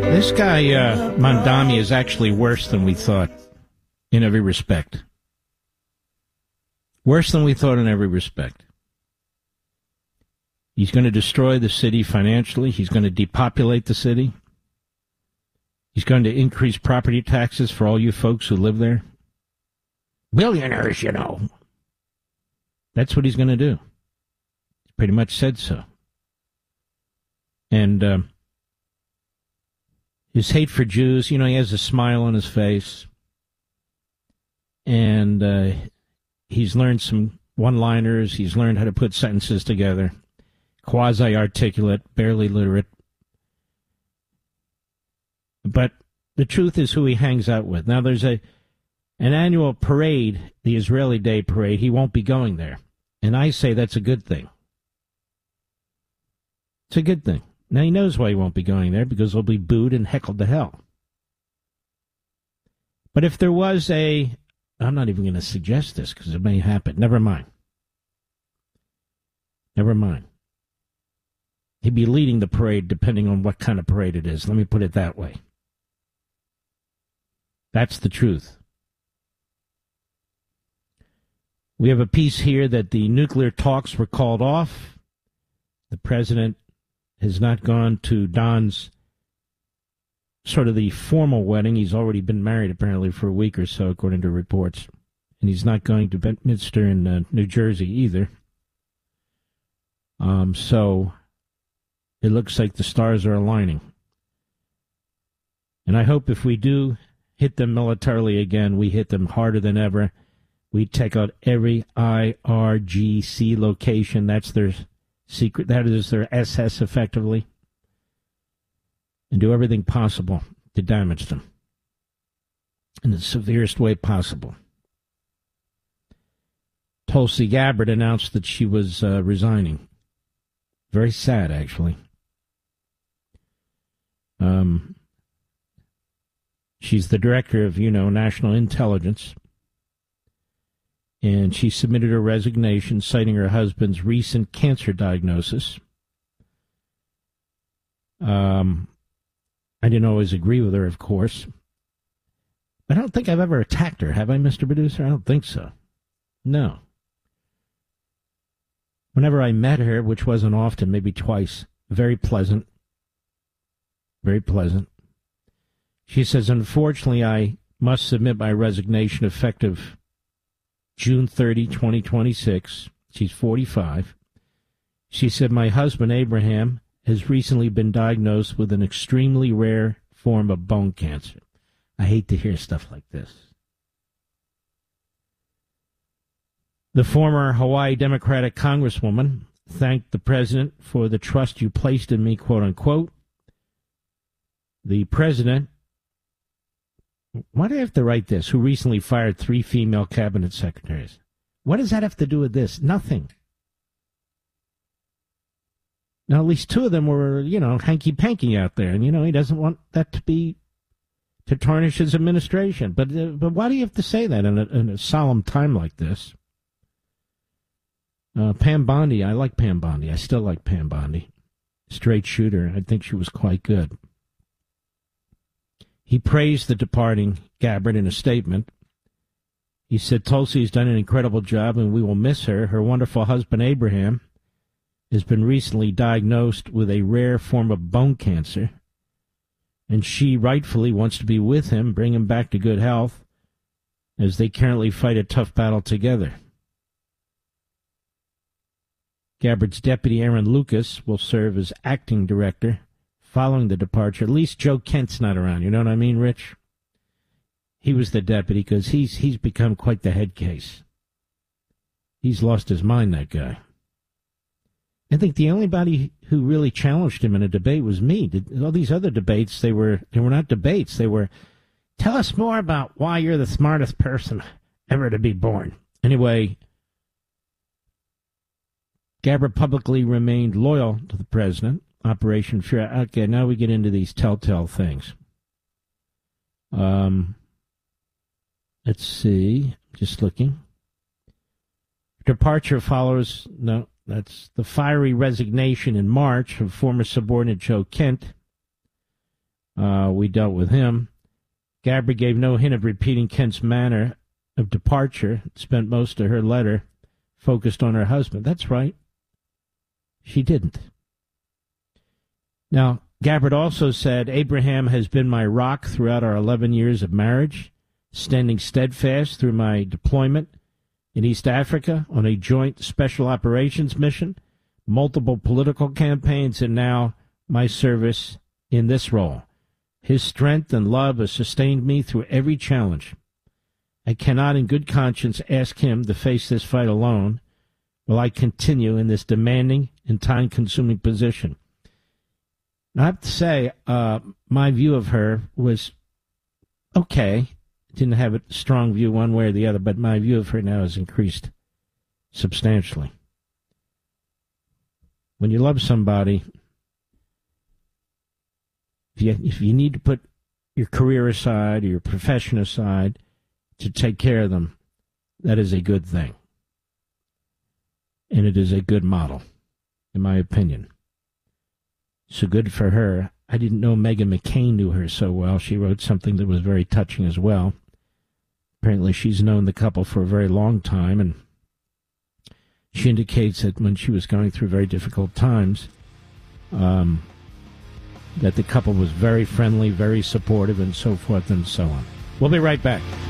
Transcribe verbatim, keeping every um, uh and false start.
This guy, uh, Mamdani, is actually worse than we thought in every respect. Worse than we thought in every respect. He's going to destroy the city financially. He's going to depopulate the city. He's going to increase property taxes for all you folks who live there. Billionaires, you know. That's what he's going to do. He pretty much said so. And uh, his hate for Jews, you know, he has a smile on his face. And uh, he's learned some one-liners. He's learned how to put sentences together. Quasi-articulate, barely literate. But the truth is who he hangs out with. Now, there's a an annual parade, the Israeli Day Parade. He won't be going there. And I say that's a good thing. It's a good thing. Now, he knows why he won't be going there, because he'll be booed and heckled to hell. But if there was a... I'm not even going to suggest this, because it may happen. Never mind. Never mind. He'd be leading the parade depending on what kind of parade it is. Let me put it that way. That's the truth. We have a piece here that the nuclear talks were called off. The president has not gone to Don's sort of the formal wedding. He's already been married apparently for a week or so, according to reports. And he's not going to Bedminster in uh, New Jersey either. Um, so it looks like the stars are aligning. And I hope if we do hit them militarily again, we hit them harder than ever. We take out every I R G C location. That's their secret. That is their S S, effectively. And do everything possible to damage them in the severest way possible. Tulsi Gabbard announced that she was uh, resigning. Very sad, actually. Um, she's the director of, you know, national intelligence. And she submitted her resignation, citing her husband's recent cancer diagnosis. Um, I didn't always agree with her, of course. I don't think I've ever attacked her, have I, Mister Producer? I don't think so. No. Whenever I met her, which wasn't often, maybe twice, very pleasant. Very pleasant. She says, unfortunately, I must submit my resignation effective June thirtieth, twenty twenty-six. She's forty-five. She said, my husband, Abraham, has recently been diagnosed with an extremely rare form of bone cancer. I hate to hear stuff like this. The former Hawaii Democratic Congresswoman thanked the president for the trust you placed in me, quote unquote. The president, why do I have to write this, who recently fired three female cabinet secretaries? What does that have to do with this? Nothing. Now, at least two of them were, you know, hanky-panky out there. And, you know, he doesn't want that to be, to tarnish his administration. But uh, but why do you have to say that in a, in a solemn time like this? Uh, Pam Bondi, I like Pam Bondi. I still like Pam Bondi. Straight shooter. I think she was quite good. He praised the departing Gabbard in a statement. He said, Tulsi's done an incredible job and we will miss her. Her wonderful husband, Abraham, has been recently diagnosed with a rare form of bone cancer, and she rightfully wants to be with him, bring him back to good health, as they currently fight a tough battle together. Gabbard's deputy, Aaron Lucas, will serve as acting director following the departure. At least Joe Kent's not around, you know what I mean, Rich? He was the deputy because he's he's become quite the head case. He's lost his mind, that guy. I think the only body who really challenged him in a debate was me. Did, all these other debates, they were they were not debates. They were, tell us more about why you're the smartest person ever to be born. Anyway, Gabbard publicly remained loyal to the president. Operation Fear. Okay, now we get into these telltale things. Um, let's see. Just looking. Departure follows. No, that's the fiery resignation in March of former subordinate Joe Kent. Uh, we dealt with him. Gabby gave no hint of repeating Kent's manner of departure, spent most of her letter focused on her husband. That's right. She didn't. Now, Gabbard also said, Abraham has been my rock throughout our eleven years of marriage, standing steadfast through my deployment in East Africa on a joint special operations mission, multiple political campaigns, and now my service in this role. His strength and love have sustained me through every challenge. I cannot in good conscience ask him to face this fight alone while I continue in this demanding and time-consuming position. I have to say, uh, my view of her was okay. Didn't have a strong view one way or the other, but my view of her now has increased substantially. When you love somebody, if you, if you need to put your career aside or your profession aside to take care of them, that is a good thing. And it is a good model, in my opinion. So good for her. I didn't know Meghan McCain knew her so well. She wrote something that was very touching as well. Apparently she's known the couple for a very long time, and she indicates that when she was going through very difficult times, um, that the couple was very friendly, very supportive, and so forth and so on. We'll be right back.